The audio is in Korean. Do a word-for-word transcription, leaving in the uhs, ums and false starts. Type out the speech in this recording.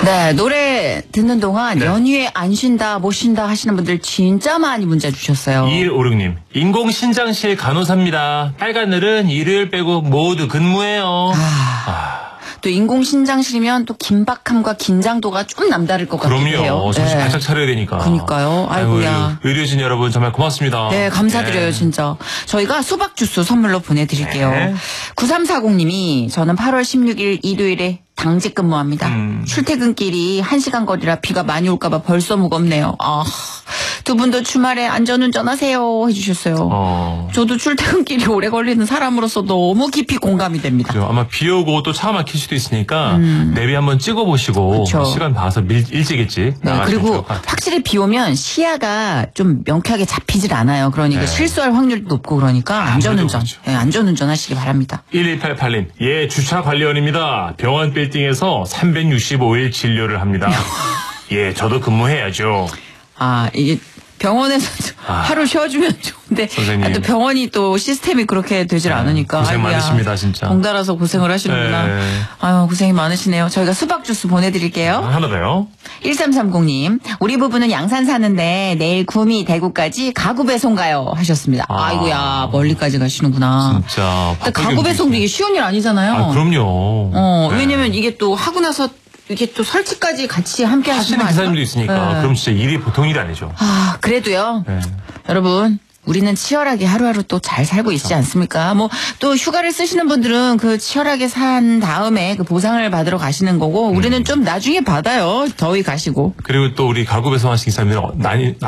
네, 노래 듣는 동안 네. 연휴에 안 쉰다, 못 쉰다 하시는 분들 진짜 많이 문자 주셨어요. 이일오육 님, 인공신장실 간호사입니다. 빨간늘은 일요일 빼고 모두 근무해요. 아, 아. 또 인공신장실이면 또 긴박함과 긴장도가 좀 남다를 것 같기도 해요. 그럼요. 정신 네. 바짝 차려야 되니까. 그러니까요. 아이고야. 아이고, 의료진 여러분 정말 고맙습니다. 네, 감사드려요, 네. 진짜. 저희가 수박 주스 선물로 보내드릴게요. 네. 구삼사공 님이 저는 팔월 십육일 일요일에 당직 근무합니다. 음. 출퇴근길이 한 시간 거리라 비가 많이 올까봐 벌써 무겁네요. 아, 두 분도 주말에 안전운전 하세요 해주셨어요. 어. 저도 출퇴근길이 오래 걸리는 사람으로서 너무 깊이 공감이 됩니다. 그죠. 아마 비 오고 또 차가 막힐 수도 있으니까 음. 내비 한번 찍어보시고 그쵸. 시간 봐서 밀, 일찍 일찍 네, 나가시면 좋을 그리고 것 같아요. 확실히 비 오면 시야가 좀 명쾌하게 잡히질 않아요. 그러니까 네. 실수할 확률도 높고 그러니까 안전운전, 그렇죠. 네, 안전운전 하시기 바랍니다. 일일팔팔 님, 예, 주차관리원입니다. 병원 빌딩에서 삼백육십오 일 진료를 합니다. 예, 저도 근무해야죠. 아, 이게 병원에서 아. 하루 쉬어주면 좋은데 선생님. 아, 또 병원이 또 시스템이 그렇게 되질 네, 않으니까 고생 아이고야. 많으십니다, 진짜. 덩달아서 고생을 하시는구나. 네. 아유, 고생이 많으시네요. 저희가 수박 주스 보내드릴게요. 하나 더요. 일삼삼공 님, 우리 부부는 양산 사는데 내일 구미 대구까지 가구 배송 가요 하셨습니다. 아. 아이고야, 멀리까지 가시는구나. 진짜. 근데 바쁘게 가구 배송도 움직이시네. 이게 쉬운 일 아니잖아요. 아, 그럼요. 어, 네. 왜냐면 이게 또 하고 나서 이게 또 설치까지 같이 함께 하시는 하시는 거 기사님도 아닌가? 있으니까 네. 그럼 진짜 일이 보통 일이 아니죠. 아, 그래도요. 네. 여러분, 우리는 치열하게 하루하루 또 잘 살고 있지 않습니까? 뭐, 또 휴가를 쓰시는 분들은 그 치열하게 산 다음에 그 보상을 받으러 가시는 거고, 우리는 좀 나중에 받아요. 더위 가시고. 그리고 또 우리 가구 배송하시는 기사님들은 많이